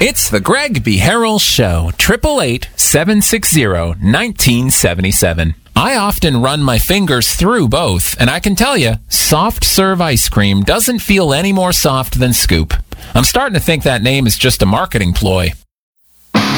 It's the Greg B. Harrell Show, 888-760-1977. I often run my fingers through both, and I can tell you, soft serve ice cream doesn't feel any more soft than Scoop. I'm starting to think that name is just a marketing ploy.